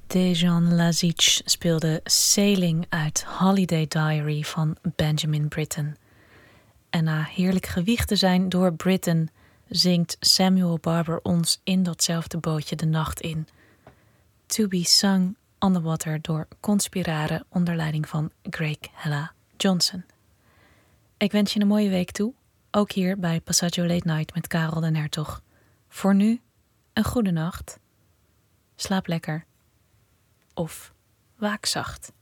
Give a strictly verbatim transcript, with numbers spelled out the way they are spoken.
Dejan Lazic speelde Sailing uit Holiday Diary van Benjamin Britten. En na heerlijk gewiegd te zijn door Britten zingt Samuel Barber ons in datzelfde bootje de nacht in. To be sung on the water door Conspirare onder leiding van Greg Hella Johnson. Ik wens je een mooie week toe, ook hier bij Passaggio Late Night met Karel den Hertog. Voor nu, een goede nacht. Slaap lekker. Of waak zacht.